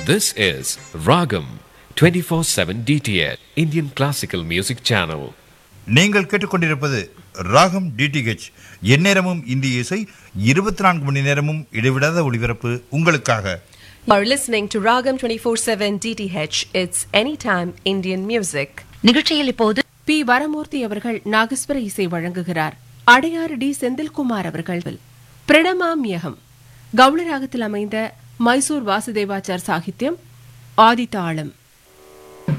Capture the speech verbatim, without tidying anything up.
This is Ragam twenty-four seven D T H Indian Classical Music Channel. நீங்கள் கேட்டுக்கொண்டிருப்பது ராகம் DTH, எந்நேரமும் இந்திய இசை, இருபத்தி நான்கு மணி நேரமும் இடைவிடாத ஒளிபரப்பு உங்களுக்காக. You are listening to Ragam twenty-four seven D T H. It's anytime Indian music. நிகழ்ச்சியில் இப்போது பி வரமூர்த்தி அவர்கள் நாகஸ்வர இசை வழங்குகிறார். அடையாறு டி செந்தில்குமார் அவர்கள் பிரணமாம்யகம் கவுளராகத்தில் அமைந்த மைசூர் வாசுதேவாச்சார் சாகித்யம், ஆதிதாளம்.